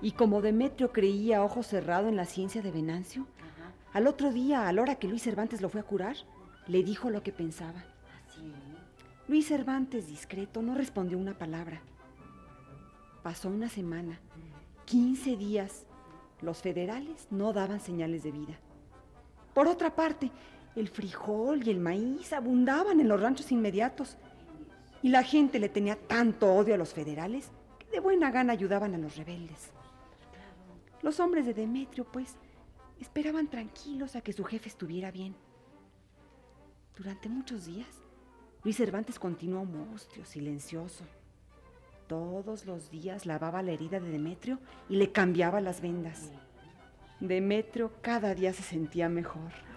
Y como Demetrio creía a ojo cerrado en la ciencia de Venancio, al otro día, a la hora que Luis Cervantes lo fue a curar, le dijo lo que pensaba. ¿Sí? Luis Cervantes, discreto, no respondió una palabra. Pasó una semana, 15 días. Los federales no daban señales de vida. Por otra parte, el frijol y el maíz abundaban en los ranchos inmediatos. Y la gente le tenía tanto odio a los federales que de buena gana ayudaban a los rebeldes. Los hombres de Demetrio, pues, esperaban tranquilos a que su jefe estuviera bien. Durante muchos días, Luis Cervantes continuó mustio, silencioso. Todos los días lavaba la herida de Demetrio y le cambiaba las vendas. Demetrio cada día se sentía mejor.